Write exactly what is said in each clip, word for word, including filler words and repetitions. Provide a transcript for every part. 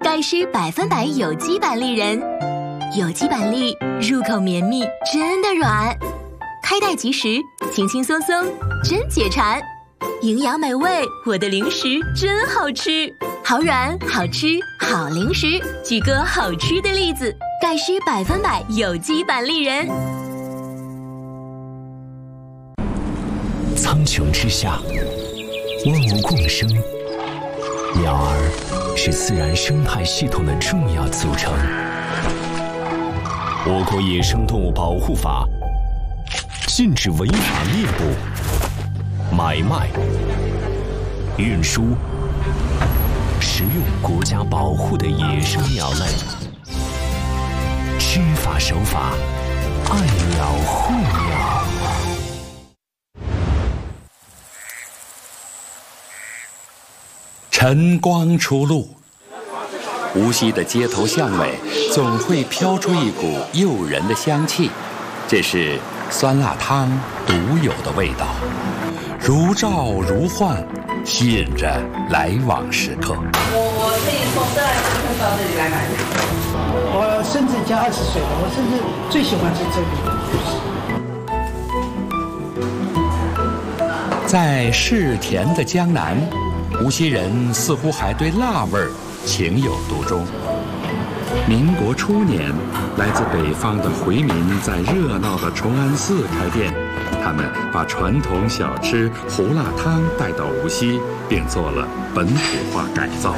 盖诗百分百有机板栗仁，有机板栗入口绵密，真的软，开袋即食，轻轻松松，真解馋。营养美味，我的零食真好吃，好软好吃好零食。举个好吃的例子，盖诗百分百有机板栗仁。 苍穹之下，万物共生，鸟儿是自然生态系统的重要组成。我国野生动物保护法禁止违法猎捕、买卖、运输、食用国家保护的野生鸟类。知法守法，爱鸟护鸟。 晨光初露，无锡的街头巷尾总会飘出一股诱人的香气，这是酸辣汤独有的味道，如照如幻，吸引着来往食客。 我可以从这来到这里来买。 我甚至已经二十岁了，我甚至最喜欢吃这里。 在嗜甜的江南，无锡人似乎还对辣味儿情有独钟。民国初年，来自北方的回民在热闹的崇安寺开店，他们把传统小吃胡辣汤带到无锡，并做了本土化改造，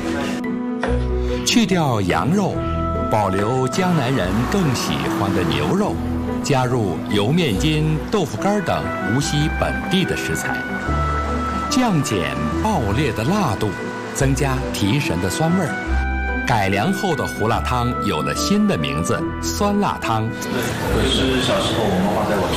去掉羊肉，保留江南人更喜欢的牛肉，加入油面筋、豆腐干等无锡本地的食材，降减爆裂的辣度，增加提神的酸味儿。改良后的胡辣汤有了新的名字——酸辣汤。 可是小时候我妈妈带我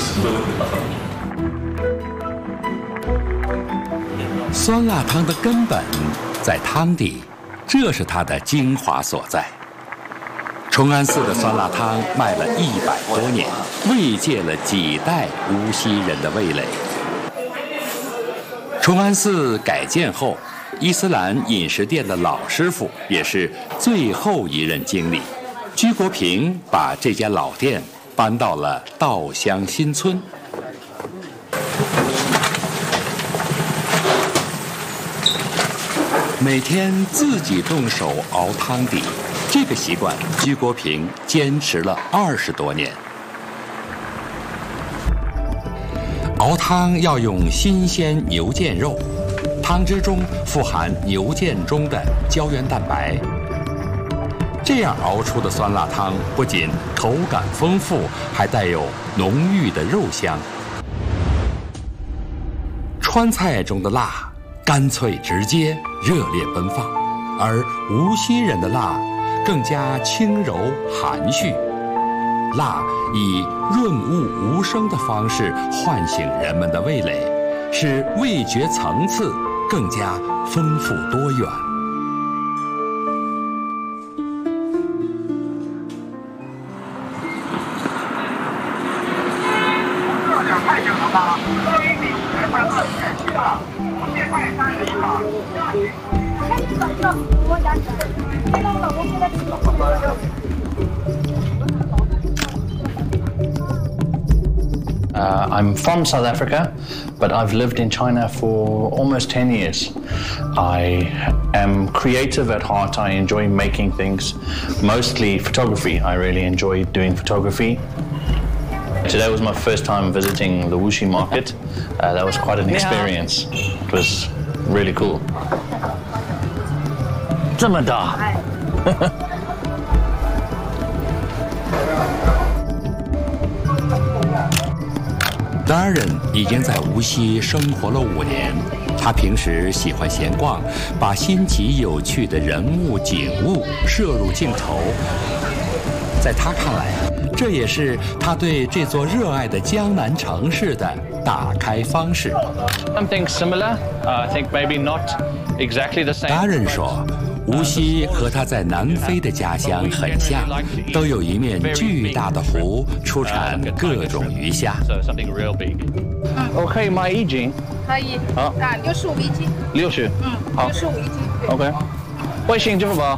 去吃。 酸辣汤的根本在汤底，这是它的精华所在。崇安寺的酸辣汤卖了一百多年，慰藉了几代无锡人的味蕾。崇安寺改建后，伊斯兰饮食店的老师傅也是最后一任经理居国平，把这家老店搬到了稻香新村。每天自己动手熬汤底，这个习惯居国平坚持了二十多年。熬汤要用新鲜牛腱肉，汤汁中富含牛腱中的胶原蛋白，这样熬出的酸辣汤不仅口感丰富，还带有浓郁的肉香。川菜中的辣干脆直接，热烈奔放，而无锡人的辣更加轻柔含蓄，辣以润物无声的方式唤醒人们的味蕾，使味觉层次更加丰富多元。 热量太正了吧？一米才三四十了，现在三十一了。 Uh, I'm from South Africa, but I've lived in China for almost ten years. I am creative at heart. I enjoy making things, mostly photography. I really enjoy doing photography. Today was my first time visiting the Wuxi market. Uh, that was quite an experience. It was really cool. 这么大。 Darren 已经在无锡生活了五年，他平时喜欢闲逛，把新奇有趣的人物景物摄入镜头。在他看来，这也是他对这座热爱的江南城市的打开方式。 Something similar, uh, I think maybe not exactly the same. Darren 说，无锡和他在南非的家乡很像，都有一面巨大的湖，出产各种鱼虾。 我可以买一斤？ 可以。 好。 啊，六十五一斤。 六十。 嗯， 好。 六十五一斤。 OK。微信支付宝。